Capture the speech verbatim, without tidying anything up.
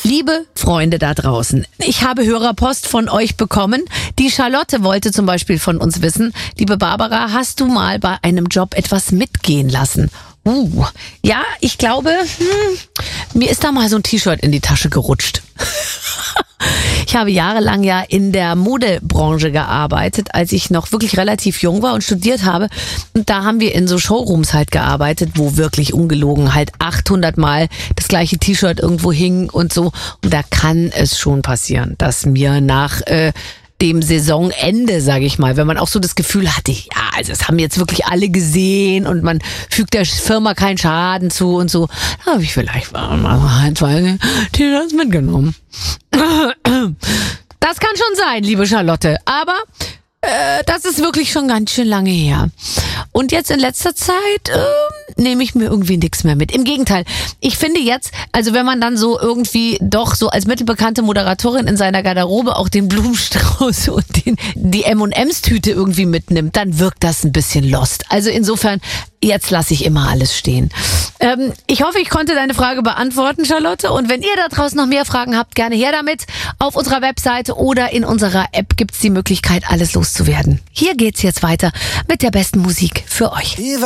Liebe Freunde da draußen, ich habe Hörerpost von euch bekommen. Die Charlotte wollte zum Beispiel von uns wissen, liebe Barbara, hast du mal bei einem Job etwas mitgehen lassen? Uh, ja, ich glaube, hm, mir ist da mal so ein T-Shirt in die Tasche gerutscht. Ich habe jahrelang ja in der Modebranche gearbeitet, als ich noch wirklich relativ jung war und studiert habe. Und da haben wir in so Showrooms halt gearbeitet, wo wirklich ungelogen halt achthundert Mal das gleiche T-Shirt irgendwo hing und so. Und da kann es schon passieren, dass mir nach äh, dem Saisonende, sage ich mal, wenn man auch so das Gefühl hatte, ja, also das haben jetzt wirklich alle gesehen und man fügt der Firma keinen Schaden zu und so, da habe ich vielleicht mal ein, zwei T-Shirts mitgenommen. Das kann schon sein, liebe Charlotte, aber äh, das ist wirklich schon ganz schön lange her. Und jetzt in letzter Zeit äh, nehme ich mir irgendwie nichts mehr mit. Im Gegenteil, ich finde jetzt, also wenn man dann so irgendwie doch so als mittelbekannte Moderatorin in seiner Garderobe auch den Blumenstrauß und den, die M und M's-Tüte irgendwie mitnimmt, dann wirkt das ein bisschen lost. Also insofern, jetzt lasse ich immer alles stehen. Ähm, ich hoffe, ich konnte deine Frage beantworten, Charlotte. Und wenn ihr da draußen noch mehr Fragen habt, gerne her damit. Auf unserer Webseite oder in unserer App gibt's die Möglichkeit, alles loszuwerden. Hier geht's jetzt weiter mit der besten Musik für euch.